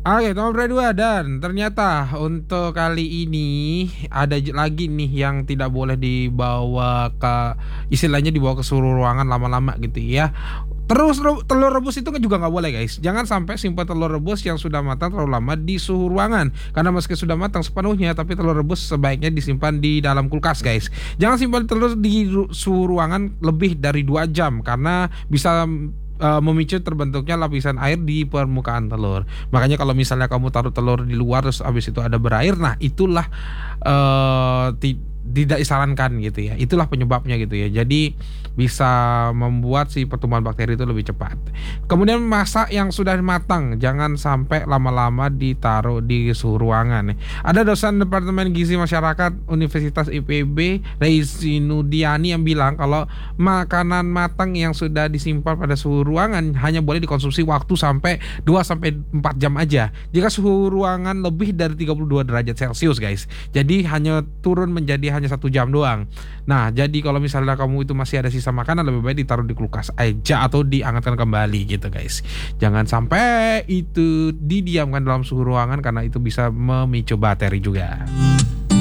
Oke, nomor 2 dan ternyata untuk kali ini ada lagi nih yang tidak boleh dibawa ke istilahnya dibawa ke suhu ruangan lama-lama gitu ya. Terus telur rebus itu kan juga nggak boleh guys. Jangan sampai simpan telur rebus yang sudah matang terlalu lama di suhu ruangan. Karena meski sudah matang sepenuhnya, tapi telur rebus sebaiknya disimpan di dalam kulkas guys. Jangan simpan telur di suhu ruangan lebih dari 2 jam karena bisa memicu terbentuknya lapisan air di permukaan telur. Makanya kalau misalnya kamu taruh telur di luar terus habis itu ada berair, nah itulah tidak disarankan gitu ya. Itulah penyebabnya gitu ya. Jadi bisa membuat si pertumbuhan bakteri itu lebih cepat. Kemudian masak yang sudah matang, jangan sampai lama-lama ditaruh di suhu ruangan. Ada dosen Departemen Gizi Masyarakat Universitas IPB, Reisinudiani yang bilang kalau makanan matang yang sudah disimpan pada suhu ruangan hanya boleh dikonsumsi waktu sampai 2 sampai 4 jam aja. Jika suhu ruangan lebih dari 32 derajat Celcius guys. Jadi hanya turun menjadi hanya 1 jam doang. Nah, jadi kalau misalnya kamu itu masih ada sisa makanan, lebih baik ditaruh di kulkas aja atau dihangatkan kembali gitu guys. Jangan sampai itu didiamkan dalam suhu ruangan karena itu bisa memicu bakteri juga.